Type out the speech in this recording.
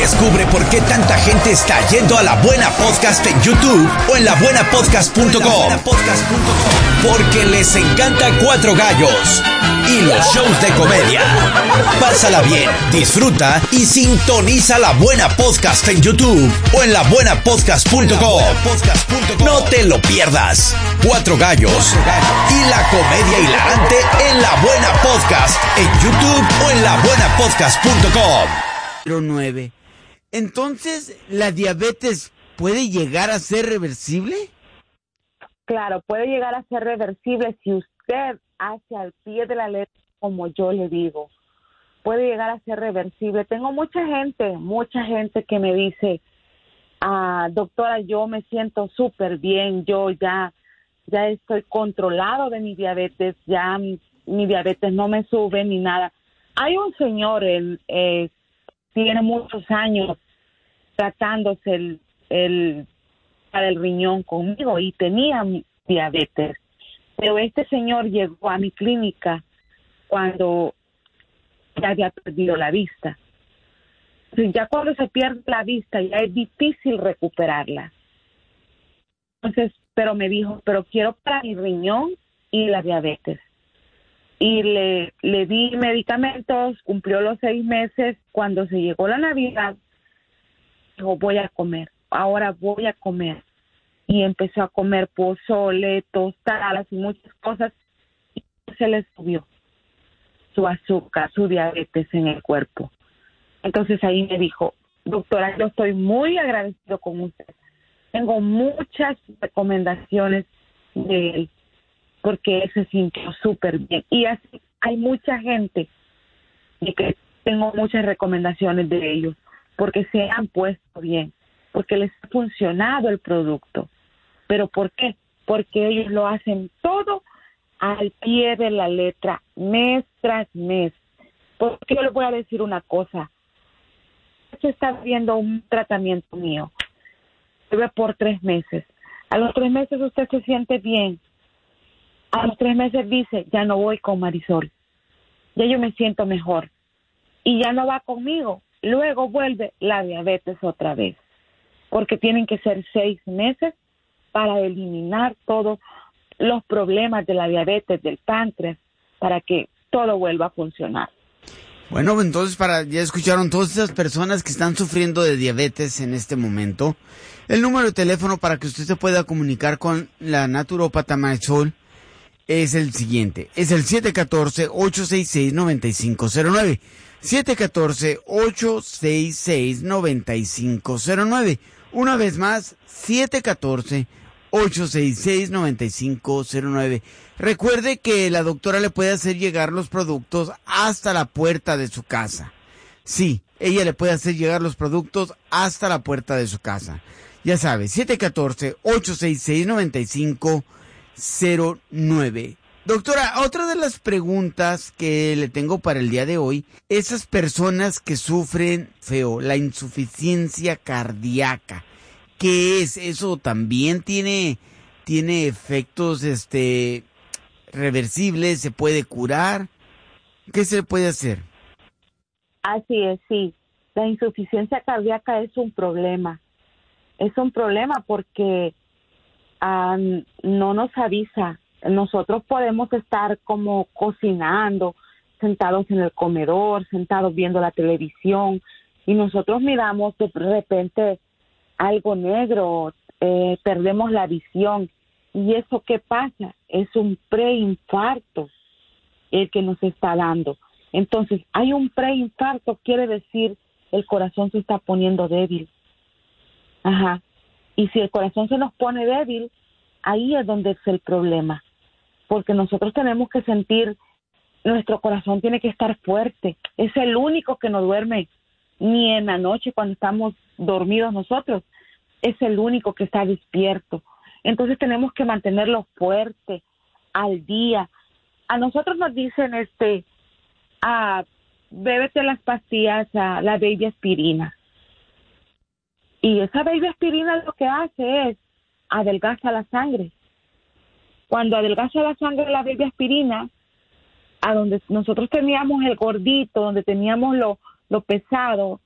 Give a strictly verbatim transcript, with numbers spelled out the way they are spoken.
Descubre por qué tanta gente está yendo a La Buena Podcast en YouTube o en la buena podcast punto com. Porque les encanta Cuatro Gallos y los shows de comedia. Pásala bien, disfruta y sintoniza La Buena Podcast en YouTube o en la buena podcast punto com. No te lo pierdas. Cuatro Gallos y la comedia hilarante en La Buena Podcast en YouTube o en la buena podcast punto com. nueve. Entonces, ¿la diabetes puede llegar a ser reversible? Claro, puede llegar a ser reversible si usted hace al pie de la letra, como yo le digo. Puede llegar a ser reversible. Tengo mucha gente, mucha gente que me dice, ah, doctora, yo me siento súper bien, yo ya, ya estoy controlado de mi diabetes, ya mi, mi diabetes no me sube ni nada. Hay un señor, él eh, tiene muchos años tratándose el, el, para el riñón conmigo y tenía diabetes. Pero este señor llegó a mi clínica cuando ya había perdido la vista. Entonces, ya cuando se pierde la vista ya es difícil recuperarla. Entonces, pero me dijo, pero quiero para mi riñón y la diabetes. Y le, le di medicamentos, cumplió los seis meses. Cuando se llegó la Navidad, dijo, voy a comer, ahora voy a comer. Y empezó a comer pozole, tostadas y muchas cosas. Y se le subió su azúcar, su diabetes en el cuerpo. Entonces ahí me dijo, doctora, yo estoy muy agradecido con usted. Tengo muchas recomendaciones de él, porque él se sintió súper bien. Y así hay mucha gente y que tengo muchas recomendaciones de ellos, porque se han puesto bien, porque les ha funcionado el producto. ¿Pero por qué? Porque ellos lo hacen todo al pie de la letra, mes tras mes. Porque yo les voy a decir una cosa. Usted está viendo un tratamiento mío. Lleva por tres meses. A los tres meses usted se siente bien. A los tres meses dice, ya no voy con Marisol. Ya yo me siento mejor. Y ya no va conmigo. Luego vuelve la diabetes otra vez. Porque tienen que ser seis meses para eliminar todos los problemas de la diabetes, del páncreas, para que todo vuelva a funcionar. Bueno, entonces para ya escucharon todas esas personas que están sufriendo de diabetes en este momento. El número de teléfono para que usted se pueda comunicar con la naturópata Marisol es el siguiente. Es el siete uno cuatro, ocho seis seis, nueve cinco cero nueve. siete uno cuatro, ocho seis seis, nueve cinco cero nueve. Una vez más, siete uno cuatro, ocho seis seis, nueve cinco cero nueve. Recuerde que la doctora le puede hacer llegar los productos hasta la puerta de su casa. Sí, ella le puede hacer llegar los productos hasta la puerta de su casa. Ya sabe, siete uno cuatro, ocho seis seis, nueve cinco cero nueve. Doctora, otra de las preguntas que le tengo para el día de hoy, esas personas que sufren feo, la insuficiencia cardíaca, ¿qué es? ¿Eso también tiene, tiene efectos este, reversibles? ¿Se puede curar? ¿Qué se puede hacer? Así es, sí. La insuficiencia cardíaca es un problema. Es un problema porque um, no nos avisa. Nosotros podemos estar como cocinando, sentados en el comedor, sentados viendo la televisión, y nosotros miramos de repente algo negro, eh, perdemos la visión. ¿Y eso qué pasa? Es un preinfarto el que nos está dando. Entonces, hay un preinfarto, quiere decir el corazón se está poniendo débil. Ajá. Y si el corazón se nos pone débil, ahí es donde es el problema. Porque nosotros tenemos que sentir, nuestro corazón tiene que estar fuerte. Es el único que no duerme ni en la noche cuando estamos dormidos nosotros. Es el único que está despierto. Entonces tenemos que mantenerlo fuerte, al día. A nosotros nos dicen, este, ah, bébete las pastillas, ah, la baby aspirina. Y esa baby aspirina lo que hace es adelgaza la sangre. Cuando adelgaza la sangre la baby aspirina, a donde nosotros teníamos el gordito, donde teníamos lo, lo pesado,